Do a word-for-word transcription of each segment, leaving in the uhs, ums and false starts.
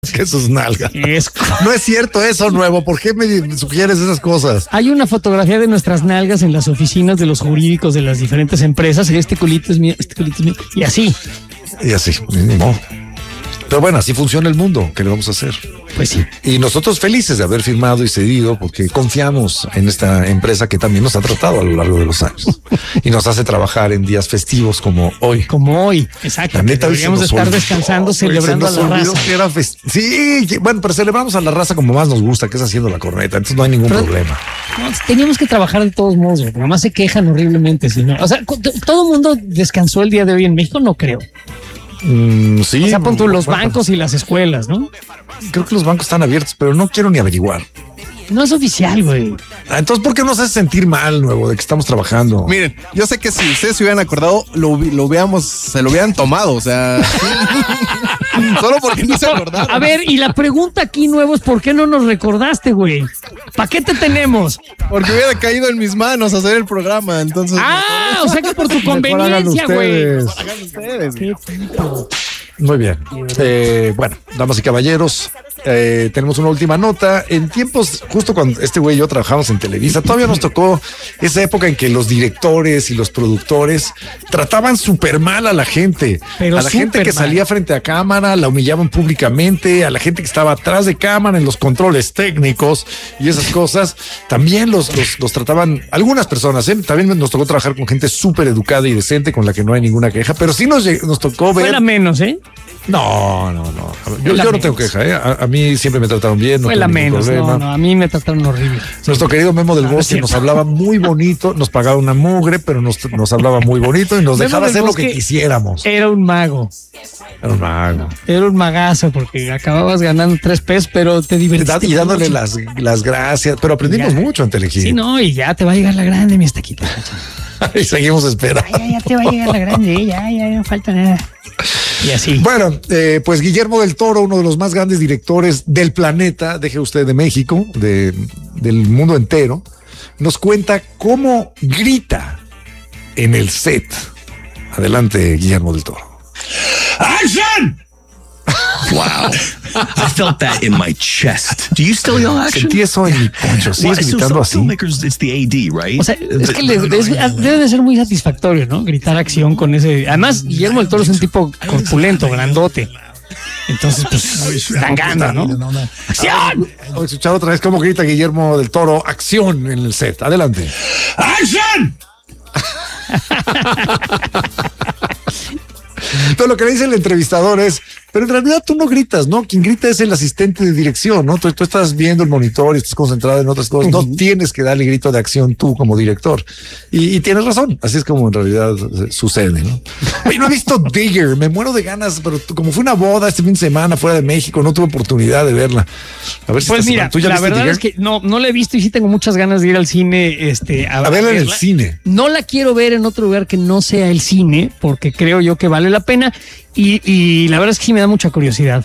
que sus nalgas. Es... No es cierto eso, Nuevo. ¿Por qué me sugieres esas cosas? Hay una fotografía de nuestras nalgas en las oficinas de los jurídicos de las diferentes empresas. Este culito es mío, este culito es mío. Y así. Y así, no. Pero bueno, así funciona el mundo. ¿Qué le vamos a hacer? Pues sí. Y nosotros felices de haber firmado y cedido porque confiamos en esta empresa que también nos ha tratado a lo largo de los años y nos hace trabajar en días festivos como hoy. Como hoy, exacto. La neta, deberíamos estar olvidó, descansando, celebrando a la raza. Que era fest... Sí, que, bueno, pero celebramos a la raza como más nos gusta, que es haciendo la corneta. Entonces no hay ningún pero, problema. No, teníamos que trabajar de todos modos, nada más se quejan horriblemente. Sino, o sea, todo el mundo descansó el día de hoy en México, no creo. Mm, sí. O sea, pon tú los bueno, bancos y las escuelas, ¿no? Creo que los bancos están abiertos, pero no quiero ni averiguar. No es oficial, güey. Entonces, ¿por qué nos hace sentir mal, Nuevo, de que estamos trabajando? Miren, yo sé que si ustedes se hubieran acordado, lo, lo hubiéramos, se lo hubieran tomado, o sea... Solo porque no se acordaron. A ver, y la pregunta aquí, Nuevo, es ¿por qué no nos recordaste, güey? ¿Para qué te tenemos? Porque hubiera caído en mis manos hacer el programa, entonces... Ah, o sea que por tu conveniencia, güey. Hagan ustedes. Qué tipo. Muy bien. Eh, bueno, damas y caballeros, eh, tenemos una última nota. En tiempos, justo cuando este güey y yo trabajamos en Televisa, todavía nos tocó esa época en que los directores y los productores trataban súper mal a la gente. Pero a la gente que mal. salía frente a cámara, la humillaban públicamente, a la gente que estaba atrás de cámara en los controles técnicos y esas cosas. También los, los, los trataban, algunas personas, ¿eh? También nos tocó trabajar con gente súper educada y decente, con la que no hay ninguna queja, pero sí nos, nos tocó ver... Fuera menos, ¿eh? No, no, no. Yo, yo no tengo queja, ¿eh? A, a mí siempre me trataron bien. No Fue la menos, no, no, a mí me trataron horrible. Nuestro querido Memo del Bosque nos hablaba muy bonito, nos pagaba una mugre, pero nos, nos hablaba muy bonito y nos Memo dejaba hacer lo que Bosque quisiéramos. Era un mago. Era un mago. Era un magazo porque acababas ganando tres pesos, pero te divertiste. Y dándole las, las gracias, pero aprendimos ya, mucho en Telehit. Sí, no, y ya te va a llegar la grande, mi estaquita. Y seguimos esperando. Ya, ya, ya te va a llegar la grande, ya, ya, no falta nada. Y así. Bueno, eh, pues Guillermo del Toro, uno de los más grandes directores del planeta, deje usted de México, de, del mundo entero, nos cuenta cómo grita en el set. Adelante, Guillermo del Toro. ¡Action! Wow, I felt that in my chest. Do you still yell action? Sentí eso en mi poncho. ¿Sigues well, gritando so así? Filmmakers, it's the A D, right? O sea, es que le, es, debe de ser muy satisfactorio, ¿no? Gritar acción con ese... Además, Guillermo del Toro es un tipo corpulento, grandote. Entonces, pues, dan ganas, ¿no? ¡Acción! Vamos a escuchar otra vez cómo grita Guillermo del Toro. Acción en el set. Adelante. ¡Action! Todo lo que le dice el entrevistador es, pero en realidad tú no gritas, ¿no? Quien grita es el asistente de dirección, ¿no? Tú, tú estás viendo el monitor y estás concentrado en otras cosas. Uh-huh. No tienes que darle grito de acción tú como director. Y, y tienes razón. Así es como en realidad sucede, ¿no? Oye, no he visto Digger. Me muero de ganas, pero como fue una boda este fin de semana fuera de México, no tuve oportunidad de verla. A ver si pues mira, ¿tú ya la viste verdad Digger? es que no, no la he visto y sí tengo muchas ganas de ir al cine. Este, a, a verla en el cine. No la quiero ver en otro lugar que no sea el cine, porque creo yo que vale la pena. Y, y la verdad es que sí me da mucha curiosidad.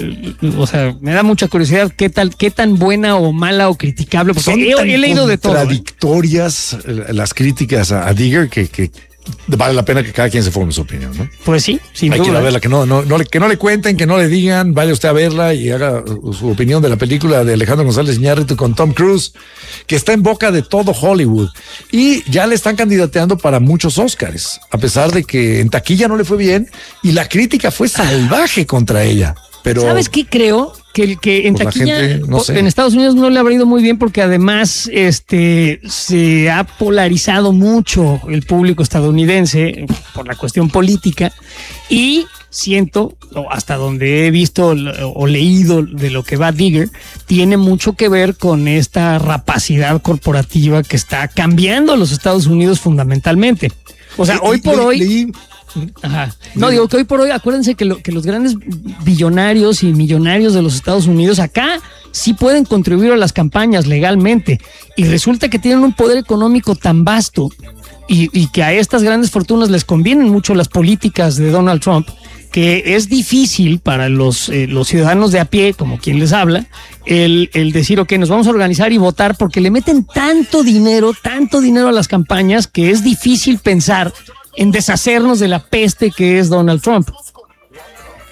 O sea, me da mucha curiosidad qué tal, qué tan buena o mala o criticable, porque Son he, he leído de todo. Contradictorias ¿eh? Las críticas a, a Digger que, que vale la pena que cada quien se forme su opinión, ¿no? Pues sí, sin Hay duda. que ir a verla, que no, no, no, que no le cuenten, que no le digan, vaya usted a verla y haga su opinión de la película de Alejandro González Iñárritu con Tom Cruise, que está en boca de todo Hollywood y ya le están candidateando para muchos Oscars, a pesar de que en taquilla no le fue bien y la crítica fue salvaje contra ella. Pero ¿sabes qué creo? Que el que en pues taquilla gente, no sé. en Estados Unidos no le habrá ido muy bien porque además este se ha polarizado mucho el público estadounidense por la cuestión política y siento, o hasta donde he visto o leído de lo que va Digger, tiene mucho que ver con esta rapacidad corporativa que está cambiando a los Estados Unidos fundamentalmente. O sea, hoy por hoy... leí, Ajá. No, digo que hoy por hoy, acuérdense que, lo, que los grandes billonarios y millonarios de los Estados Unidos acá sí pueden contribuir a las campañas legalmente y resulta que tienen un poder económico tan vasto y, y que a estas grandes fortunas les convienen mucho las políticas de Donald Trump, que es difícil para los, eh, los ciudadanos de a pie, como quien les habla, el, el decir, ok, nos vamos a organizar y votar, porque le meten tanto dinero, tanto dinero a las campañas que es difícil pensar en deshacernos de la peste que es Donald Trump.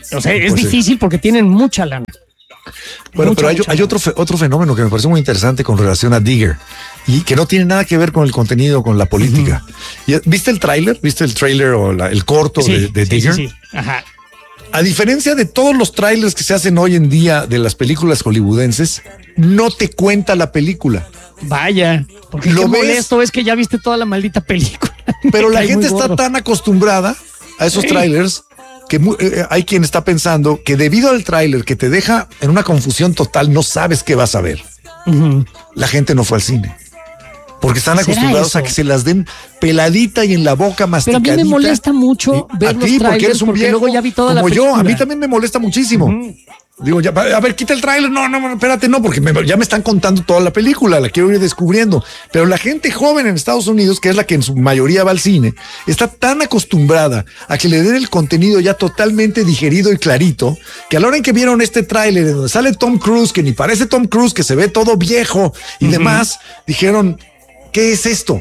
O sea, es Pues sí. difícil porque tienen mucha lana. Bueno, Mucha, pero hay, mucha hay lana. otro, fe- otro fenómeno que me parece muy interesante con relación a Digger y que no tiene nada que ver con el contenido, con la política. Y, ¿viste el tráiler? ¿Viste el tráiler o la- el corto Sí, de, de sí, Digger? sí, sí. Ajá. A diferencia de todos los trailers que se hacen hoy en día de las películas hollywoodenses, no te cuenta la película. Vaya, porque Lo qué ves. molesto es que ya viste toda la maldita película. Pero Me la cae gente muy está gordo. tan acostumbrada a esos Sí. trailers que mu- eh, hay quien está pensando que debido al tráiler que te deja en una confusión total, no sabes qué vas a ver. Ujú. La gente no fue al cine. Porque están ¿Será acostumbrados eso? a que se las den peladita y en la boca Pero a masticadita. mí me molesta mucho Y ver a los ti, porque trailers eres un porque viejo luego ya vi toda la como yo. película. A mí también me molesta muchísimo. Ujú. Digo, ya, a ver, quita el tráiler. No, no, no, espérate, no, porque me- ya me están contando toda la película, la quiero ir descubriendo. Pero la gente joven en Estados Unidos, que es la que en su mayoría va al cine, está tan acostumbrada a que le den el contenido ya totalmente digerido y clarito, que a la hora en que vieron este tráiler en donde sale Tom Cruise, que ni parece Tom Cruise, que se ve todo viejo y demás, dijeron, ¿qué es esto?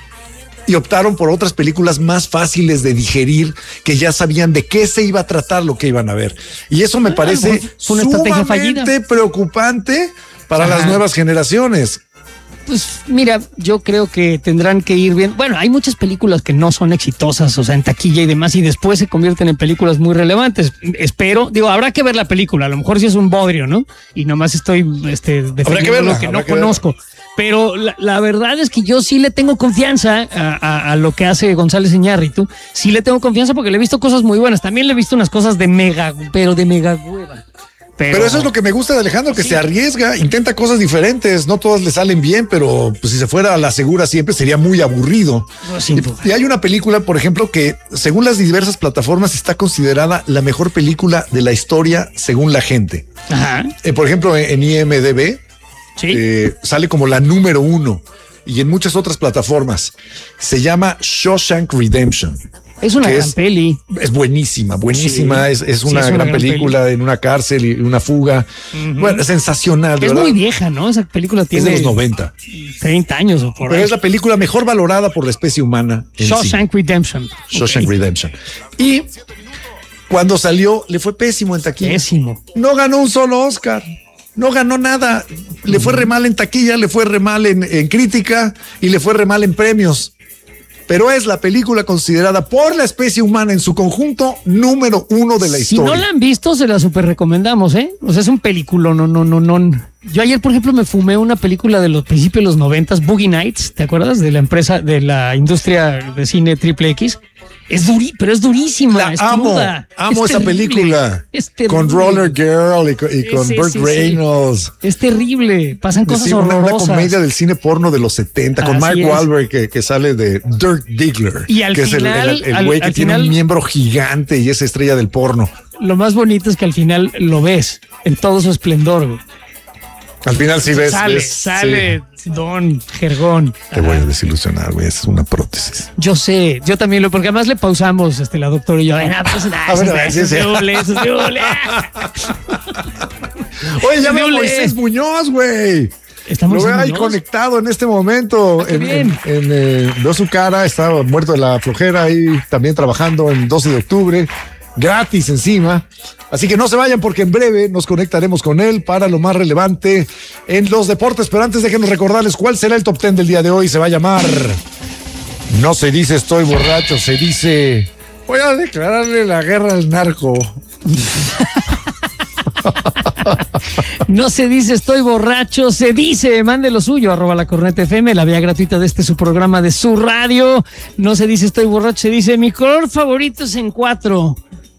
Y optaron por otras películas más fáciles de digerir, que ya sabían de qué se iba a tratar lo que iban a ver. Y eso me Ah, parece pues, fue una estrategia fallida. sumamente preocupante para Ajá. las nuevas generaciones. Pues mira, yo creo que tendrán que ir bien. Bueno, hay muchas películas que no son exitosas, o sea, en taquilla y demás, y después se convierten en películas muy relevantes. Espero, digo, habrá que ver la película. A lo mejor sí es un bodrio, ¿no? Y nomás estoy este, defendiendo verla, lo que habrá no que verla. conozco. Pero la, la verdad es que yo sí le tengo confianza a, a- a lo que hace González Iñárritu. Sí le tengo confianza porque le he visto cosas muy buenas. También le he visto unas cosas de mega, pero de mega hueva. Pero, eso es lo que me gusta de Alejandro, que Sí. se arriesga, intenta cosas diferentes, no todas le salen bien, pero pues, si se fuera a la segura siempre sería muy aburrido. No, sin Y, duda. y hay una película, por ejemplo, que según las diversas plataformas está considerada la mejor película de la historia según la gente. Ajá. Eh, por ejemplo, en, en I M D B Sí. eh, sale como la número uno y en muchas otras plataformas. Se llama Shawshank Redemption. es una que gran es- peli. Es buenísima, buenísima. Sí. Es, es Sí, una es una gran, gran película en una cárcel y una fuga. Bueno, es sensacional. de Es verdad. muy vieja, ¿no? Esa película Es tiene de los noventa. treinta años o por Pero ahí. es la película mejor valorada por la especie humana. en sí. Shawshank Redemption. Shawshank Ok. Redemption. Y cuando salió, le fue pésimo en taquilla. Pésimo. No ganó un solo Oscar. No ganó nada. Le fue re mal en taquilla, le fue re mal en, en crítica y le fue re mal en premios. Pero es la película considerada por la especie humana en su conjunto número uno de la Si historia. no la han visto, se la super recomendamos, ¿eh? O sea, es un película, no, no, no, no. Yo ayer, por ejemplo, me fumé una película de los principios de los noventas, Boogie Nights, ¿te acuerdas? De la empresa, de la industria de cine Triple X. Es duri, pero es durísima. La es amo, cruda, amo es esa terrible, película. es terrible. Con Roller Girl y con, y con Sí, Burt sí, sí. Reynolds. Es terrible. Pasan cosas Sí, una, una horrorosas. comedia del cine porno de los setenta con Así Mark es. Wahlberg que, que sale de Dirk Diggler, Y al que es el- final- el el al- güey que al tiene final- un miembro gigante y es estrella del porno. Lo más bonito es que al final lo ves en todo su esplendor. Güey. Al final sí ves. sale, ves- sale Don Jergón. sí. Te voy a desilusionar, güey. Es una prótesis. Yo sé, yo también lo, porque además le pausamos, este, la doctora y yo. "Ay, no, pues, nah, A ver, eso a ver, es sí, sí. de hule, eso es de hule". Oye, ya veo a Híjole. Moisés Muñoz, güey. Estamos Lo veo ahí Muñoz. conectado en este momento. Ah, qué en, bien. en- en, eh, veo su cara, está muerto de la flojera ahí, también trabajando en doce de octubre, gratis encima. Así que no se vayan porque en breve nos conectaremos con él para lo más relevante en los deportes. Pero antes déjenos recordarles cuál será el top ten del día de hoy. Se va a llamar No se dice estoy borracho, se dice voy a declararle la guerra al narco. No se dice estoy borracho, se dice mande lo suyo, arroba la corneta F M, la vía gratuita de este su programa de su radio. No se dice estoy borracho, se dice mi color favorito es en cuatro.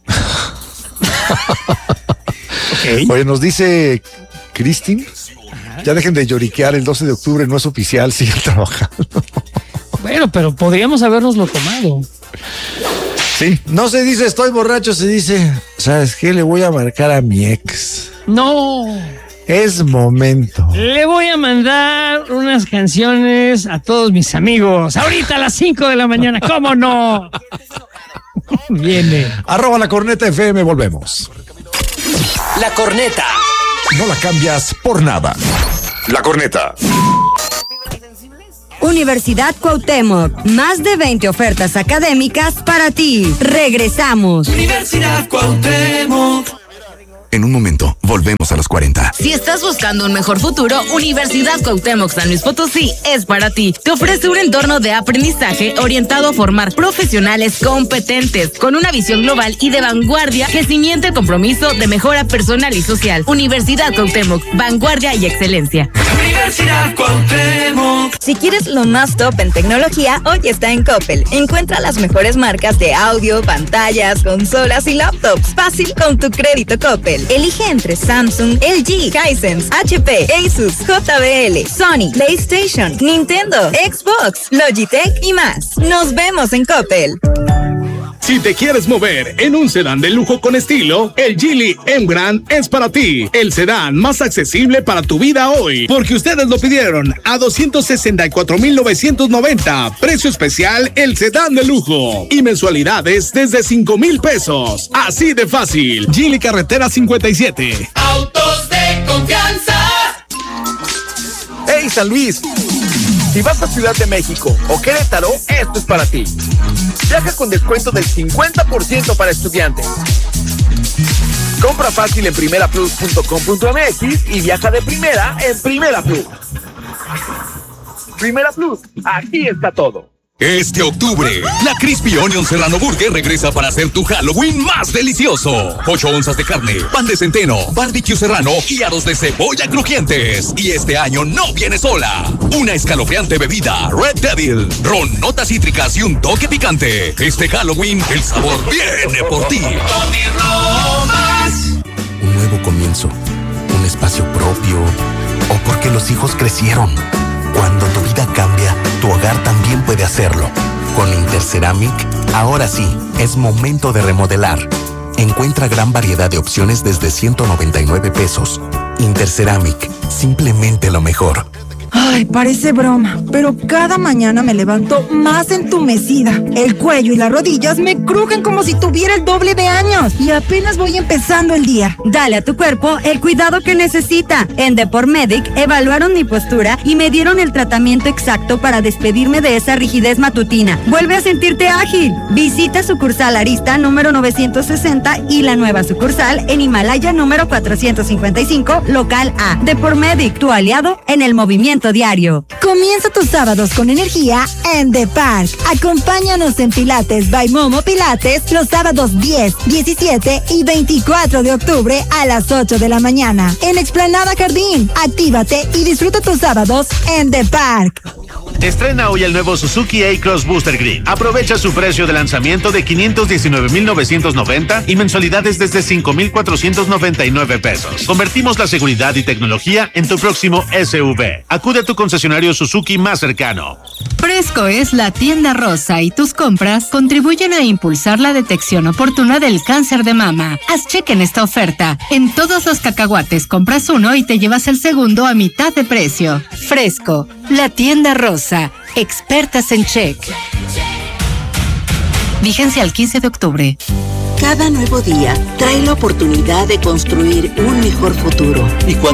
Ok. Oye, nos dice Cristin, ya dejen de lloriquear, el doce de octubre no es oficial, siguen trabajando. Bueno, pero podríamos habernoslo tomado. Sí, no se dice estoy borracho, se dice, ¿sabes qué? Le voy a marcar a mi ex. No, Es momento. le voy a mandar unas canciones a todos mis amigos. Ahorita a las cinco de la mañana, ¿cómo no? Viene. Arroba la corneta F M, volvemos. La corneta. No la cambias por nada. La corneta. Universidad Cuauhtémoc, más de veinte ofertas académicas para ti. Regresamos. Universidad Cuauhtémoc. En un momento, volvemos a los cuarenta. Si estás buscando un mejor futuro, Universidad Cuauhtémoc San Luis Potosí es para ti. Te ofrece un entorno de aprendizaje orientado a formar profesionales competentes, con una visión global y de vanguardia que cimente el compromiso de mejora personal y social. Universidad Cuauhtémoc, vanguardia y excelencia. Universidad Cuauhtémoc. Si quieres lo más top en tecnología, hoy está en Coppel. Encuentra las mejores marcas de audio, pantallas, consolas y laptops. Fácil con tu crédito Coppel. Elige entre Samsung, L G, Hisense, H P, Asus, J B L, Sony, PlayStation, Nintendo, Xbox, Logitech y más. Nos vemos en Coppel. Si te quieres mover en un sedán de lujo con estilo, el Geely M-Grand es para ti. El sedán más accesible para tu vida hoy, porque ustedes lo pidieron a doscientos sesenta y cuatro mil novecientos noventa. Precio especial, el sedán de lujo. Y mensualidades desde cinco mil pesos. Así de fácil. Geely Carretera cincuenta y siete. Autos de confianza. ¡Hey, San Luis! Si vas a Ciudad de México o Querétaro, esto es para ti. Viaja con descuento del cincuenta por ciento para estudiantes. Compra fácil en primera plus punto com punto m x y viaja de primera en Primera Plus. Primera Plus, aquí está todo. Este octubre, la Crispy Onion Serrano Burger regresa para hacer tu Halloween más delicioso. ocho onzas de carne, pan de centeno, barbecue serrano y aros de cebolla crujientes. Y este año no viene sola. Una escalofriante bebida, Red Devil, ron, notas cítricas y un toque picante. Este Halloween, el sabor viene por ti. Un nuevo comienzo, un espacio propio, o porque los hijos crecieron. Cuando tu vida cambia, tu hogar también puede hacerlo. Con Interceramic, ahora sí, es momento de remodelar. Encuentra gran variedad de opciones desde ciento noventa y nueve pesos. Interceramic, simplemente lo mejor. Ay, parece broma, pero cada mañana me levanto más entumecida. El cuello y las rodillas me crujen como si tuviera el doble de años y apenas voy empezando el día. Dale a tu cuerpo el cuidado que necesita. En Depormedic evaluaron mi postura y me dieron el tratamiento exacto para despedirme de esa rigidez matutina. Vuelve a sentirte ágil. Visita sucursal Arista número novecientos sesenta y la nueva sucursal en Himalaya número cuatrocientos cincuenta y cinco, local A. Depormedic, tu aliado en el movimiento diario. Comienza tus sábados con energía en The Park. Acompáñanos en Pilates by Momo Pilates los sábados diez, diecisiete y veinticuatro de octubre a las ocho de la mañana en Explanada Jardín. Actívate y disfruta tus sábados en The Park. Estrena hoy el nuevo Suzuki A-Cross Booster Green. Aprovecha su precio de lanzamiento de quinientos diecinueve mil novecientos noventa y mensualidades desde cinco mil cuatrocientos noventa y nueve pesos. Convertimos la seguridad y tecnología en tu próximo S U V. Acude a tu concesionario Suzuki más cercano. Fresco es la tienda rosa y tus compras contribuyen a impulsar la detección oportuna del cáncer de mama. Haz cheque en esta oferta. En todos los cacahuates compras uno y te llevas el segundo a mitad de precio. Fresco, la tienda rosa, expertas en check. Vigencia al quince de octubre. Cada nuevo día trae la oportunidad de construir un mejor futuro. Y cuando